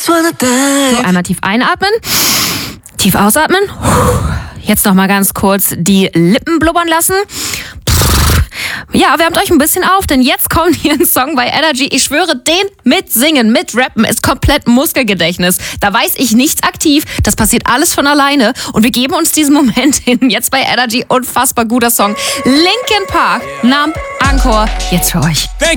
So, einmal tief einatmen, tief ausatmen. Jetzt noch mal ganz kurz die Lippen blubbern lassen. Ja, wärmt euch ein bisschen auf, denn jetzt kommt hier ein Song bei Energy. Ich schwöre, den mitsingen, mitrappen ist komplett Muskelgedächtnis. Da weiß ich nichts aktiv, das passiert alles von alleine. Und wir geben uns diesen Moment hin. Jetzt bei Energy, unfassbar guter Song. Linkin Park, Numb, Encore, jetzt für euch.